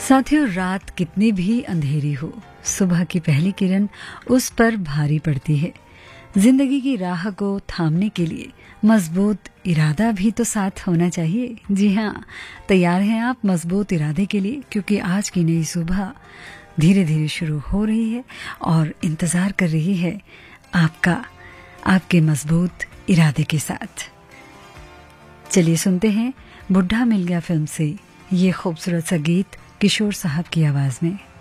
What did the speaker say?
साथियों, रात कितनी भी अंधेरी हो, सुबह की पहली किरण उस पर भारी पड़ती है। जिंदगी की राह को थामने के लिए मजबूत इरादा भी तो साथ होना चाहिए। जी हाँ, तैयार हैं आप मजबूत इरादे के लिए? क्योंकि आज की नई सुबह धीरे धीरे शुरू हो रही है और इंतजार कर रही है आपके मजबूत इरादे के साथ। चलिए सुनते हैं बुढ़ा मिल गया फिल्म से ये खूबसूरत सा गीत किशोर साहब की आवाज में।